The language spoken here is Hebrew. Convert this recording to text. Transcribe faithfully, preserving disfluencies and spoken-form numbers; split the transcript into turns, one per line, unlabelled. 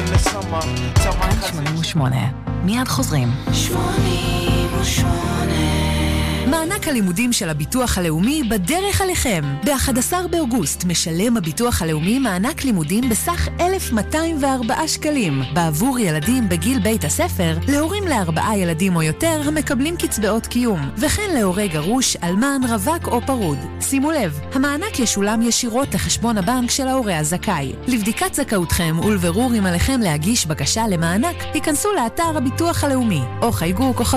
שמונים ושמונה. מיד חוזרים. שמונים ושמונה. מענק הלימודים של הביטוח הלאומי בדרך עליכם. ב-אחד עשר באוגוסט משלם הביטוח הלאומי מענק לימודים בסך אלף מאתיים וארבעה שקלים בעבור ילדים בגיל בית הספר, להורים לארבעה ילדים או יותר המקבלים קצבאות קיום, וכן להורי גרוש, אלמן, רווק או פרוד. שימו לב, המענק ישולם ישירות לחשבון הבנק של ההורה הזכאי. לבדיקת זכאותכם ולבירור אם עליכם להגיש בקשה למענק, היכנסו לאתר הביטוח הלאומי או חייגו כוכבית